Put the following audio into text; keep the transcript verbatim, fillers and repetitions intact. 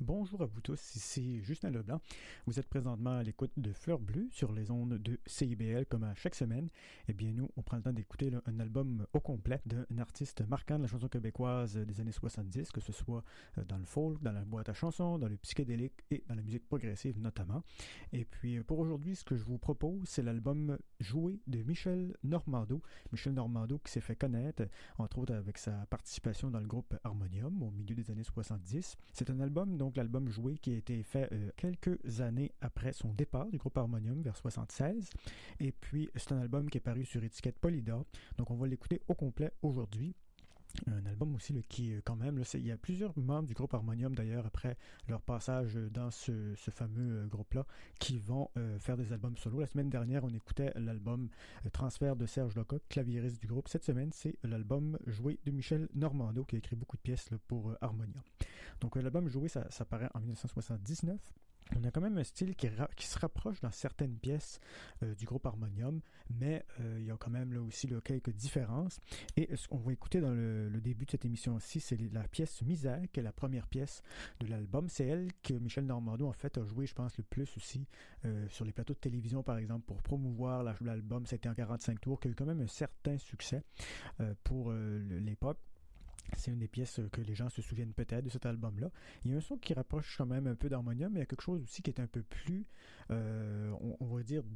Bonjour à vous tous, ici Justin Leblanc. Vous êtes présentement à l'écoute de Fleurs Bleues sur les ondes de C I B L comme à chaque semaine. Eh bien, nous, on prend le temps d'écouter là, un album au complet d'un artiste marquant de la chanson québécoise des années soixante-dix, que ce soit dans le folk, dans la boîte à chansons, dans le psychédélique et dans la musique progressive notamment. Et puis, pour aujourd'hui, ce que je vous propose, c'est l'album Joué de Michel Normando. Michel Normando qui s'est fait connaître, entre autres avec sa participation dans le groupe Harmonium au milieu des années soixante-dix. C'est un album, donc l'album Joué, qui a été fait euh, quelques années après son départ du groupe Harmonium vers soixante-seize. Et puis, c'est un album qui est paru sur étiquette Polydor. Donc, on va l'écouter au complet aujourd'hui. Un album aussi là, qui, quand même, là, c'est, il y a plusieurs membres du groupe Harmonium, d'ailleurs, après leur passage dans ce, ce fameux euh, groupe-là, qui vont euh, faire des albums solo. La semaine dernière, on écoutait l'album euh, Transfert de Serge Lecoq, claviériste du groupe. Cette semaine, c'est l'album Joué de Michel Normando, qui a écrit beaucoup de pièces là, pour euh, Harmonium. Donc, euh, l'album Joué, ça, ça paraît en dix-neuf cent soixante-dix-neuf. On a quand même un style qui, ra- qui se rapproche dans certaines pièces euh, du groupe Harmonium, mais euh, il y a quand même là aussi là, quelques différences. Et ce qu'on va écouter dans le, le début de cette émission-ci, c'est la pièce Misère, qui est la première pièce de l'album. C'est elle que Michel Normando, en fait, a joué, je pense, le plus aussi euh, sur les plateaux de télévision, par exemple, pour promouvoir la, l'album. C'était en quarante-cinq tours, qui a eu quand même un certain succès euh, pour euh, l'époque. C'est une des pièces que les gens se souviennent peut-être de cet album-là. Il y a un son qui rapproche quand même un peu d'Harmonium, mais il y a quelque chose aussi qui est un peu plus, euh, on, on va dire,